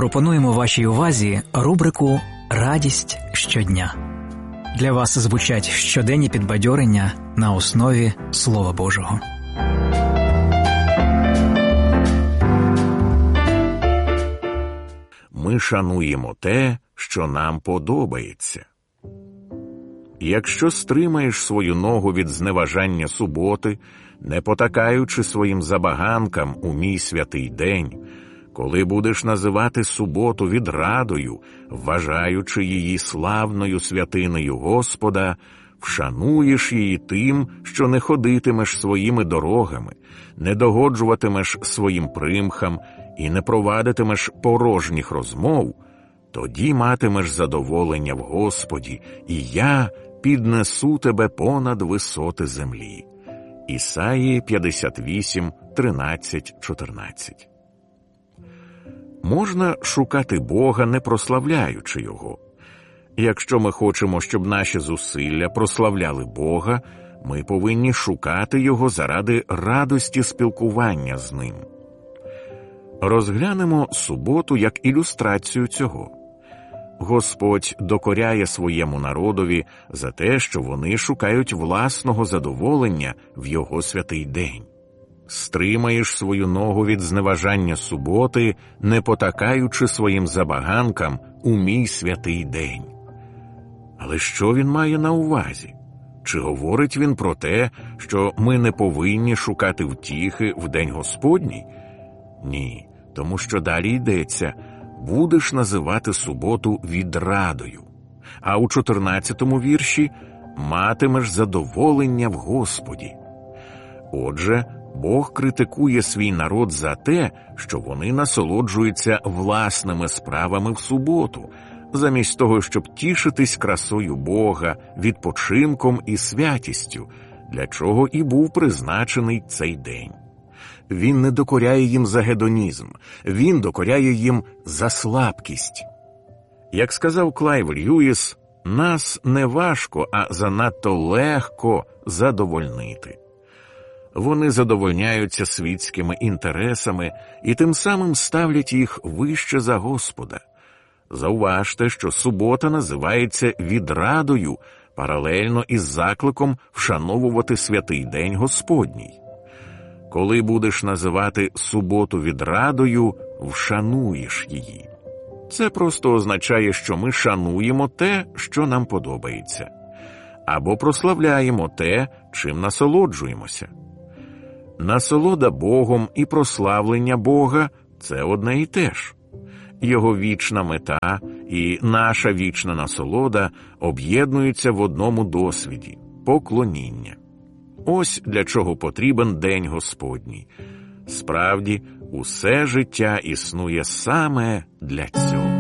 Пропонуємо вашій увазі рубрику «Радість щодня». Для вас звучать щоденні підбадьорення на основі Слова Божого. Ми шануємо те, що нам подобається. Якщо стримаєш свою ногу від зневажання суботи, не потакаючи своїм забаганкам у мій святий день, коли будеш називати суботу відрадою, вважаючи її славною святинею Господа, вшануєш її тим, що не ходитимеш своїми дорогами, не догоджуватимеш своїм примхам і не провадитимеш порожніх розмов, тоді матимеш задоволення в Господі, і я піднесу тебе понад висоти землі. Ісаї 58, 13, 14. Можна шукати Бога, не прославляючи Його. Якщо ми хочемо, щоб наші зусилля прославляли Бога, ми повинні шукати Його заради радості спілкування з Ним. Розглянемо суботу як ілюстрацію цього. Господь докоряє своєму народові за те, що вони шукають власного задоволення в Його святий день. Стримаєш свою ногу від зневажання суботи, не потакаючи своїм забаганкам у мій святий день. Але що він має на увазі? Чи говорить він про те, що ми не повинні шукати втіхи в день Господній? Ні, тому що далі йдеться: будеш називати суботу відрадою. А у 14-му вірші матимеш задоволення в Господі. Отже, Бог критикує свій народ за те, що вони насолоджуються власними справами в суботу, замість того, щоб тішитись красою Бога, відпочинком і святістю, для чого і був призначений цей день. Він не докоряє їм за гедонізм, він докоряє їм за слабкість. Як сказав Клайв Льюіс, нас не важко, а занадто легко задовольнити. Вони задовольняються світськими інтересами і тим самим ставлять їх вище за Господа. Зауважте, що субота називається відрадою, паралельно із закликом вшановувати святий день Господній. Коли будеш називати суботу відрадою, вшануєш її. Це просто означає, що ми шануємо те, що нам подобається, або прославляємо те, чим насолоджуємося. Насолода Богом і прославлення Бога – це одне і те ж. Його вічна мета і наша вічна насолода об'єднуються в одному досвіді – поклоніння. Ось для чого потрібен День Господній. Справді, усе життя існує саме для цього.